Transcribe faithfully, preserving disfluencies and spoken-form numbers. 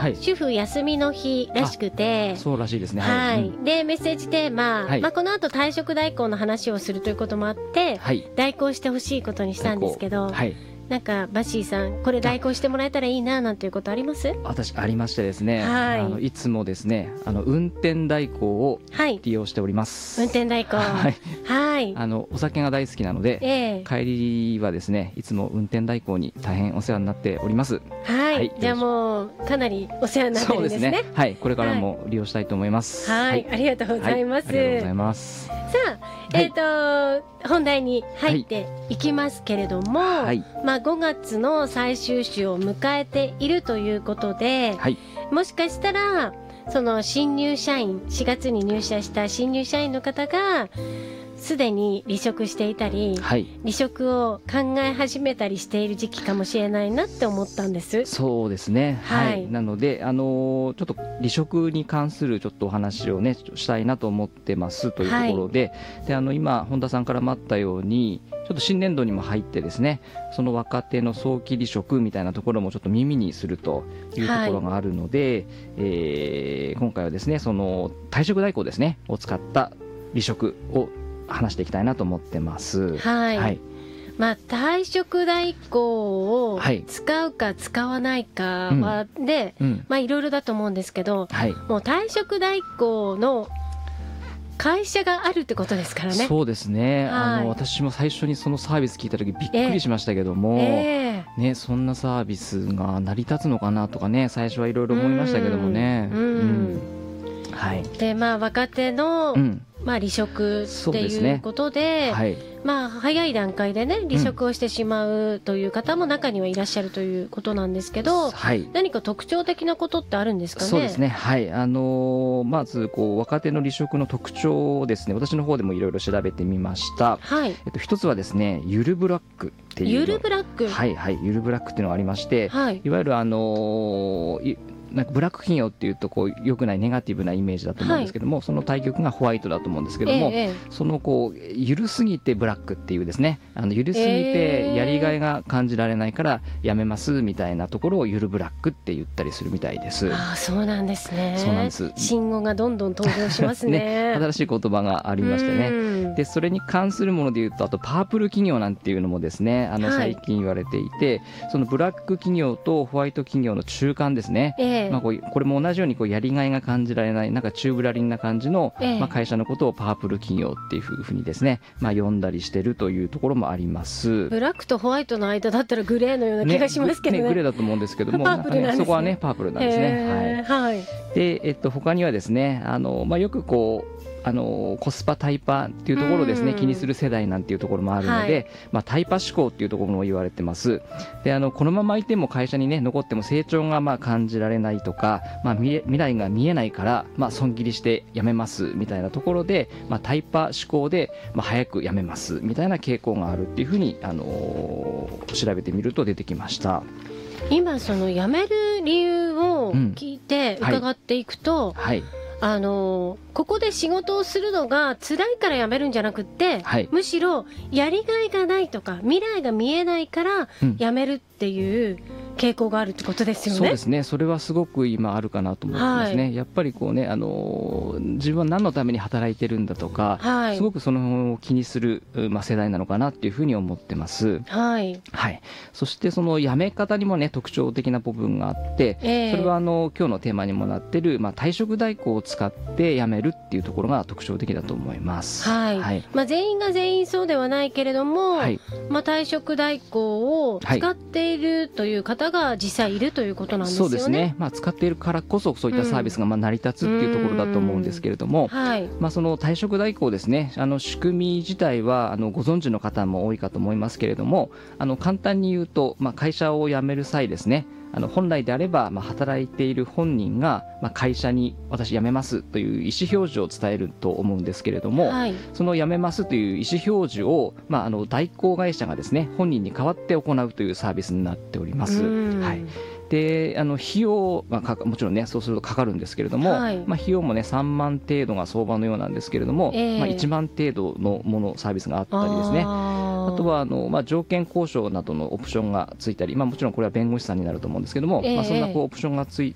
はい、 主婦休みの日らしくて、 そうらしいですね。 はい、 うん、 でメッセージテーマ、 はい、 まあ、この後退職代行の話をするということもあって、 はい、 代行してほしいことにしたんですけど、 はい、 なんかバッシーさんこれ代行してもらえたらいいななんていうことあります？ 私ありましてですね、 はい、 あのいつもですねあの運転代行を利用しております、 はい、運転代行、 はい、 はい、 あのお酒が大好きなので、 えー、 帰りはですねいつも運転代行に大変お世話になっております。 はい、はい、じゃあもうかなりお世話になってるんですね。 そうですね、はい、これからも利用したいと思います。 はい、はい、ありがとうございます、はい、 ありがとうございます。 さあ、えーと、本題に入っていきますけれども、はい、まあ、ごがつの最終週を迎えているということで、はい、もしかしたらその新入社員しがつに入社した新入社員の方がすでに離職していたり、はい、離職を考え始めたりしている時期かもしれないなって思ったんです。 そうですね、はい、はい、なので、あのー、ちょっと離職に関するちょっとお話をねしたいなと思ってますというところで、はい、であの今本田さんからもあったようにちょっと新年度にも入ってですねその若手の早期離職みたいなところもちょっと耳にするというところがあるので、はい、えー、今回はですねその退職代行ですねを使った離職を話していきたいなと思ってます。 はい、はい、まあ、退職代行を使うか使わないかはで、うんうん、まあ、いろいろだと思うんですけど、はい、もう退職代行の会社があるってことですからね。 そうですね、はい、あの私も最初にそのサービス聞いた時びっくりしましたけども、えーね、そんなサービスが成り立つのかなとかね最初はいろいろ思いましたけどもね。うん、うん、はい、 でまあ若手の、うん、まあ、離職っていうことで、はい、まあ、早い段階でね離職をしてしまうという方も中にはいらっしゃるということなんですけど、はい、何か特徴的なことってあるんですかね。 そうですね、はい、あのー、まずこう若手の離職の特徴をですね私の方でもいろいろ調べてみました。はい、えっと、一つはですねゆるブラックっていうゆるブラック、 はいはい、ゆるブラックっていうのがありまして、はい、いわゆるあのーなんかブラック企業っていうとこう良くないネガティブなイメージだと思うんですけども、はい、その対極がホワイトだと思うんですけども、ええ、そのこう緩すぎてブラックっていうですねあの緩すぎてやりがいが感じられないからやめますみたいなところをゆるブラックって言ったりするみたいです。 ああ、そうなんですね。 そうなんです。 新語がどんどん登場しますね。 ね、新しい言葉がありましてね。でそれに関するものでいうとあとパープル企業なんていうのもですねあの最近言われていて、はい、そのブラック企業とホワイト企業の中間ですね、ええ、まあ、こうこれも同じようにこうやりがいが感じられないなんかチューブラリンな感じの、ええ、まあ、会社のことをパープル企業っていうふうにですね、まあ、呼んだりしてるというところもあります。 ブラックとホワイトの間だったらグレーのような気がしますけどね。 ね、グレーだと思うんですけども、 なんかね、 そこはねパープルなんですね。はい、はい、で、えっと、他にはですねあの、まあ、よくこうあのコスパタイパっていうところをですね、気にする世代なんていうところもあるので、はい、まあ、タイパ思考っていうところも言われてます。であのこのままいても会社に、ね、残っても成長がまあ感じられないとか、まあ、未, 未来が見えないから、まあ、損切りして辞めますみたいなところで、まあ、タイパ思考で、まあ、早く辞めますみたいな傾向があるっていうふうに、あのー、調べてみると出てきました。 今その辞める理由を聞いて伺っていくと、うん、はい、はい、あのここで仕事をするのが辛いから辞めるんじゃなくって、はい、むしろやりがいがないとか未来が見えないから辞めるっていう傾向があるってことですよね。 そうですね、それはすごく今あるかなと思ってますね、はい、やっぱりこうね、あの自分は何のために働いてるんだとか、はい、すごくその辺を気にする、まあ、世代なのかなっていうふうに思ってます。はい、はい、そしてその辞め方にもね特徴的な部分があって、えー、それはあの今日のテーマにもなってる、まあ、退職代行を使って辞めるっていうところが特徴的だと思います。はい、はい、まあ、 全員が全員そうではないけれども、はい、まあ、退職代行を使っているという方が実際いるということなんですよね。 そうですね、まあ、使っているからこそそういったサービスがまあ成り立つっていうところだと思うんですけれども、はい、まあ、その退職代行ですね、あの仕組み自体はあのご存知の方も多いかと思いますけれども、あの簡単に言うと、まあ、会社を辞める際ですね、あの本来であれば、まあ、働いている本人が、まあ、会社に私辞めますという意思表示を伝えると思うんですけれども、はい、その辞めますという意思表示を、まあ、あの代行会社がですね本人に代わって行うというサービスになっております。はい、であの費用、まあ、かもちろんねそうするとかかるんですけれども、はい、まあ、費用もねさんまん程度が相場のようなんですけれども、えーまあ、いちまん程度のものサービスがあったりですね、あとはあの、まあ、条件交渉などのオプションがついたり、まあ、もちろんこれは弁護士さんになると思うんですけども、えーまあ、そんなこうオプションがつい